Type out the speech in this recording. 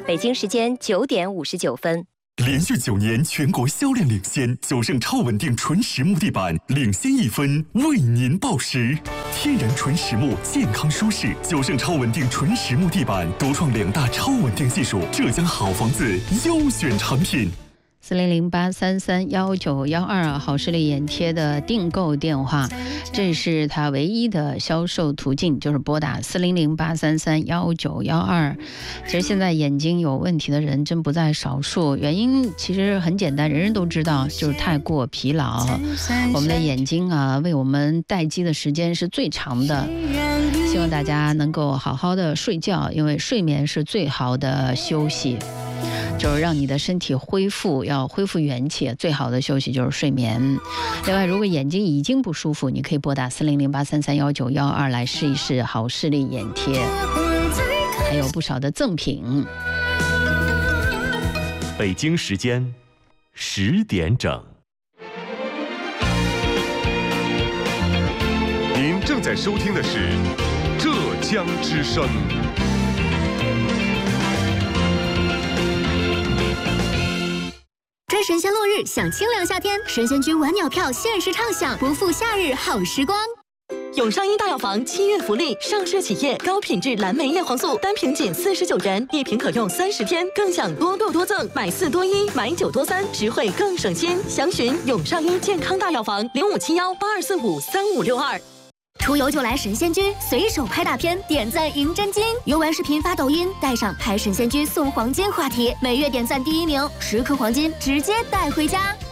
北京时间9点59分。 连续9年全国销量领先，9胜超稳定纯实木地板领先1分，为您报时。天然纯实木，健康舒适，9胜超稳定纯实木地板独创2大超稳定技术，浙江好房子优选产品。 4008331912好视力眼贴的订购电话，这是它唯一的销售途径，就是拨打4008331912。其实现在眼睛有问题的人真不在少数，原因其实很简单，人人都知道，就是太过疲劳。我们的眼睛啊，为我们待机的时间是最长的。希望大家能够好好的睡觉，因为睡眠是最好的休息。就是让你的身体要恢复元气，最好的休息就是睡眠。另外，如果眼睛已经不舒服，你可以拨打4008331912来试一试好视力眼贴，还有不少的赠品。 北京时间10点整， 您正在收听的是浙江之声。 追神仙落日，享清凉夏天，神仙居晚鸟票限时畅享，不负夏日好时光。 永上一大药房7月福利，上市企业高品质蓝莓叶黄素单瓶仅49元，1瓶可用30天，更享多购多赠，买4多1，买9多3，实惠更省心。详询永上一健康大药房057182453562。 出游就来神仙居，随手拍大片，点赞赢真金。游玩视频发抖音，带上拍神仙居送黄金话题，每月点赞第1名，10颗黄金直接带回家。